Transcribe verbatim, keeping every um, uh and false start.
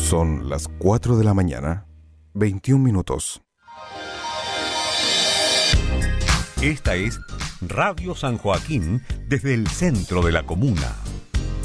Son las cuatro de la mañana, veintiún minutos. Esta es Radio San Joaquín desde el centro de la comuna.